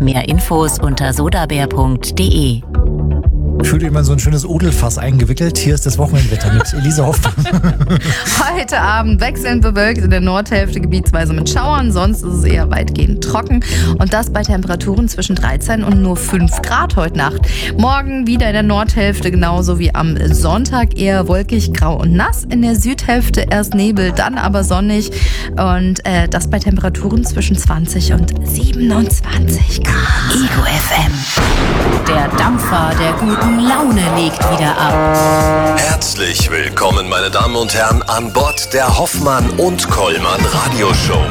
Mehr Infos unter sodabär.de. Fühlt euch mal so ein schönes Odelfass eingewickelt. Hier ist das Wochenendwetter mit Elisa Hoffmann. Heute Abend wechselnd bewölkt, in der Nordhälfte gebietsweise mit Schauern. Sonst ist es eher weitgehend trocken. Und das bei Temperaturen zwischen 13 und nur 5 Grad heute Nacht. Morgen wieder in der Nordhälfte, genauso wie am Sonntag, eher wolkig, grau und nass. In der Südhälfte erst Nebel, dann aber sonnig. Und das bei Temperaturen zwischen 20 und 27 Grad. Ego FM. Der Dampfer der guten Laune legt wieder ab. Herzlich willkommen, meine Damen und Herren, an Bord der Hoffmann und Kollmann Radioshow.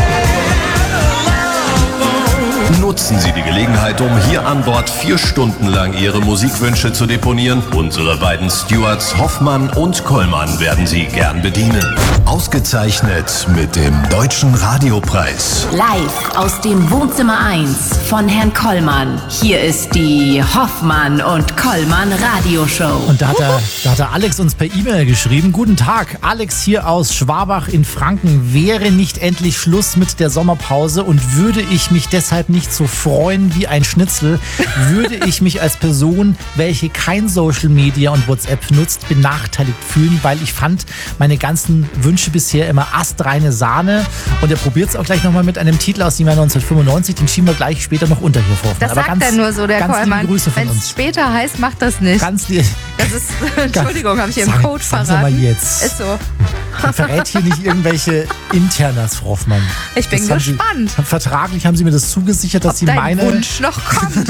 Nutzen Sie die Gelegenheit, um hier an Bord 4 Stunden lang Ihre Musikwünsche zu deponieren. Unsere beiden Stewards Hoffmann und Kollmann werden Sie gern bedienen. Ausgezeichnet mit dem Deutschen Radiopreis. Live aus dem Wohnzimmer 1 von Herrn Kollmann. Hier ist die Hoffmann und Kollmann Radioshow. Und da hat der Alex uns per E-Mail geschrieben. Guten Tag, Alex hier aus Schwabach in Franken. Wäre nicht endlich Schluss mit der Sommerpause und würde ich mich deshalb nicht so freuen wie ein Schnitzel, würde ich mich als Person, welche kein Social Media und WhatsApp nutzt, benachteiligt fühlen, weil ich fand meine ganzen Wünsche bisher immer astreine Sahne. Und er probiert es auch gleich nochmal mit einem Titel aus dem Jahr 1995, den schieben wir gleich später noch unter hier vor. Das aber sagt er nur so, der Kollmann. Wenn es später heißt, macht das nicht. Ganz lieb. Das ist, Entschuldigung, habe ich hier im Code verraten. Sagen Sie mal jetzt. Ist so. Man verrät hier nicht irgendwelche Internas, Frau Hoffmann. Ich bin gespannt. Vertraglich haben Sie mir das zugesichert, dass ob Sie dein Wunsch noch kommt.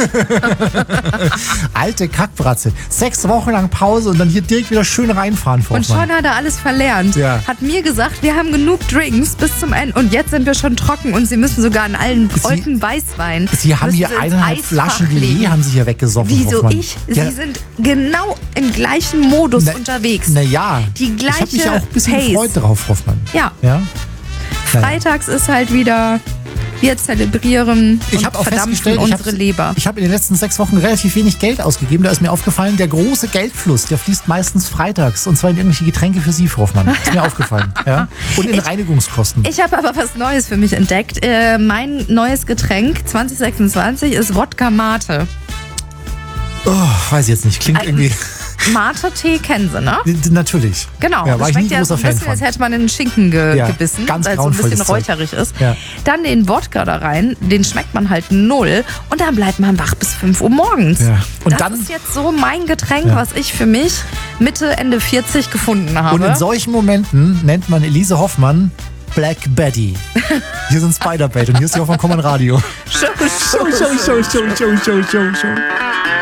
Alte Kackbratze. 6 Wochen lang Pause und dann hier direkt wieder schön reinfahren, Frau Hoffmann. Und schon hat er alles verlernt. Ja. Hat mir gesagt, wir haben genug Drinks bis zum Ende und jetzt sind wir schon trocken und Sie müssen sogar in allen alten Weißwein. Sie haben hier 1,5 Flaschen Lillet haben Sie hier weggesoffen, Wieso Hoffmann. ich? Sie sind genau im gleichen Modus unterwegs. Naja, die gleiche ich habe mich ja auch ein bisschen Pace. gefreut drauf, Hoffmann. Ja. Ja? Freitags ist halt wieder, wir zelebrieren Ich und habe auch verdampfen festgestellt, unsere Leber. Ich habe in den letzten 6 Wochen relativ wenig Geld ausgegeben. Da ist mir aufgefallen, der große Geldfluss, der fließt meistens freitags. Und zwar in irgendwelche Getränke für Sie, Frau Hoffmann. Ist mir aufgefallen. Ja? Und in Reinigungskosten. Ich habe aber was Neues für mich entdeckt. Mein neues Getränk 2026 ist Wodka Mate. Oh, weiß ich jetzt nicht. Klingt irgendwie... Mate-Tee kennen Sie, ne? Natürlich. Genau. Ja, war ich nie ja großer so ein bisschen, Fan als von. hätte man in den Schinken gebissen, ganz weil es so ein bisschen räucherig ist. Ja. Dann den Wodka da rein, den schmeckt man halt 0 und dann bleibt man wach bis 5 Uhr morgens. Ja. Und das dann ist jetzt so mein Getränk, was ich für mich Mitte, Ende 40 gefunden habe. Und in solchen Momenten nennt man Elise Hoffmann Black Betty. Hier sind Spider-Bait und hier ist die Hoffmann Kollmann Radio. Show.